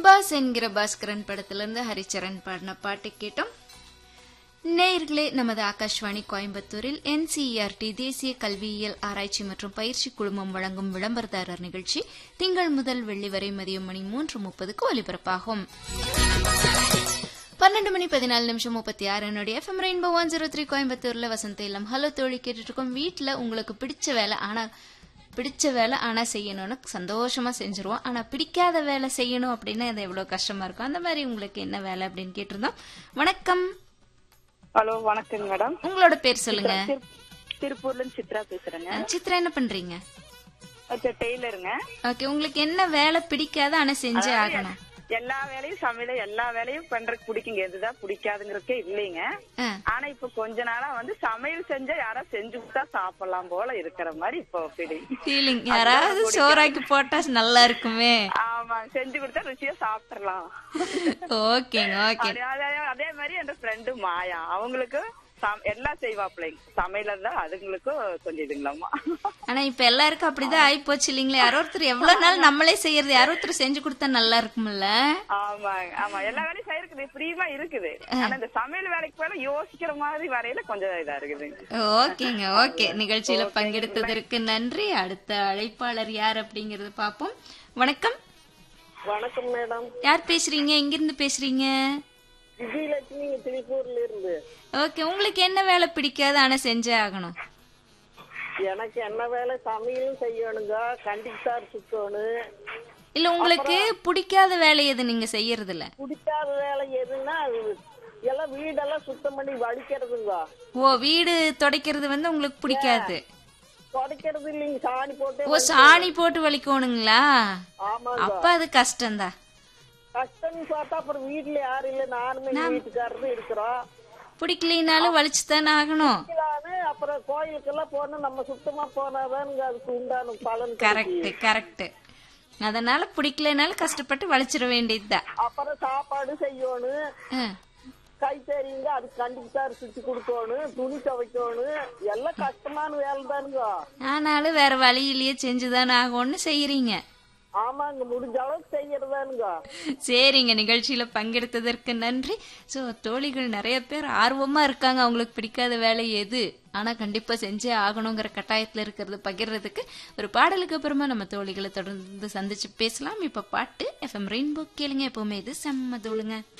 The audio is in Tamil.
பாஸ் என்கிற பாஸ்கரன் படத்திலிருந்து ஹரிச்சரன் பாடின பாட்டு கேட்டோம். நேயர்களே, நமது ஆகாஷ்வாணி கோயம்புத்தூரில் NCERT தேசிய கல்வியியல் ஆராய்ச்சி மற்றும் பயிற்சி குழுமம் வழங்கும் விளம்பரதாரர் நிகழ்ச்சி திங்கள் முதல் வெள்ளி வரை மதியம் மணி 3:30 ஒலிபரப்பாகும். 12:14 FM ரெயின்போ 103 கோயம்புத்தூர்ல வசந்த இல்லம். ஹலோ தோழி கேட்டுட்டு இருக்கோம். வீட்டுல உங்களுக்கு பிடிச்ச வேலை ஆனா செய்யணும்னு சந்தோஷமா செஞ்சிருவோம். ஆனா பிடிக்காத வேலை செய்யணும் அப்படின்னா அது எவ்வளவு கஷ்டமா இருக்கும். அந்த மாதிரி உங்களுக்கு என்ன வேலை அப்படின்னு கேட்டிருந்தோம். வணக்கம். ஹலோ, வணக்கம் மேடம். உங்களோட பேர் சொல்லுங்க. திருப்பூர்ல இருந்து சித்ரா பேசுறேங்க. சித்ரா, என்ன பண்றீங்க? டெய்லருங்க. ஓகே, உங்களுக்கு என்ன வேலை பிடிக்காத ஆனா செஞ்சே ஆகணும்? எல்லா வேலையும் சமையல எல்லா வேலையும் பண்றதுக்கு பிடிக்குங்க. எதுதான் பிடிக்காதுங்கிறதுக்கே இல்லைங்க. ஆனா இப்ப கொஞ்ச நாளா சமையல் செஞ்சா யாரா செஞ்சு கொடுத்தா சாப்பிடலாம் போல இருக்கிற மாதிரி இப்போ ஃபீலிங். யாராவது சோறாக்கி போட்டா நல்லா இருக்குமே. ஆமா, செஞ்சு கொடுத்தா ருசியா சாப்பிடலாம். ஓகேங்க, ஓகே. அதே மாதிரி என் ஃப்ரெண்டு மாயா, அவங்களுக்கு எல்லாம் செய்வாப்ல சமையல தான், அதுங்களுக்கும் கொஞ்சம் இதுங்களாமா. ஆனா இப்ப எல்லாருக்கும் அப்படிதான் ஆயி போச்சு இல்லீங்களா? யாரோ ஒருத்தர் எவ்வளவு நாள் நம்மளே செய்யறது, யாரோ ஒருத்தர் செஞ்சு கொடுத்தா நல்லா இருக்கும்ல. ஆமா ஆமா, எல்லா வேலையும் செய்யறது ஃப்ரீமா இருக்குது. ஆனா இந்த சமையல் வேலைக்கு போல யோசிக்கிற மாதிரி வரையில கொஞ்சம் இதா இருக்குது. ஓகேங்க, ஓகே. நிகழ்ச்சியில பங்கெடுத்ததற்கு நன்றி. அடுத்த அழைப்பாளர் யார் அப்படிங்கறது பாப்போம். வணக்கம். வணக்கம் மேடம். யார் பேசுறீங்க? எங்க இருந்து பேசுறீங்க? விஜயலட்சுமி, திருப்பூர்ல இருந்து. ஓகே, உங்களுக்கு என்ன வேலை பிடிக்காது ஆனா செஞ்சே ஆகணும்? எனக்கு என்ன வேலை, சமையலும் செய்யணுங்க, கண்டிப்பார் சுத்தணும். இல்ல, உங்களுக்கு பிடிக்காத வேலை எது நீங்க செய்யறதுல? பிடிக்காத வேலை எதுன்னா எல்லாம் வீடெல்லாம் சுத்தம் பண்ணி வடிக்கிறதுங்க. ஓ, வீடு துடைக்கிறது உங்களுக்கு பிடிக்காது? துடைக்கிறது இல்லைங்க, சாணி போட்டு. ஓ, சாணி போட்டு வலிக்கணுங்களா? ஆமாங்க. அப்ப அது கஷ்டம்தான். கஷ்டம்னு பார்த்தா அப்புறம் வீட்டுல யாரும் இல்ல, நானுமே வீட்டுக்காரரும் இருக்கிறோம். பிடிக்கலினாலும் வலிச்சுதானே ஆகணும். அப்புறம் கோயிலுக்கெல்லாம் போனா நம்ம சுத்தமா போனாதானுங்க அதுக்கு உண்டான பலன். Correct correct. அதனால பிடிக்கலனாலும் கஷ்டப்பட்டு வலிச்சிட வேண்டியதுதான். அப்புறம் சாப்பாடு செய்யணும், கை தெரியுங்க, அதுக்கு கண்டிப்பார் சுத்தி கொடுக்கணும், துணி துவைக்கணும், எல்லாம் கஷ்டமான வேலை தானுங்க. ஆனாலும் வேற வழியிலேயே செஞ்சுதானே ஆகும்னு செய்யறீங்க. ஆமாங்க, முடிஞ்ச அளவுக்கு செய்யறதானுங்க. சரிங்க, நிகழ்ச்சியில பங்கெடுத்ததற்கு நன்றி. சோ, தோழிகள் நிறைய பேர் ஆர்வமா இருக்காங்க. அவங்களுக்கு பிடிக்காத வேலை எது ஆனா கண்டிப்பா செஞ்சே ஆகணுங்கிற கட்டாயத்துல இருக்கிறது பகிர்றதுக்கு. ஒரு பாடலுக்கு அப்புறமா நம்ம தோழிகளை தொடர்ந்து சந்திச்சு பேசலாம். இப்ப பாட்டு FM ரெயின்போ கேளுங்க. எப்பவுமே இது செம்ம தோளுங்க.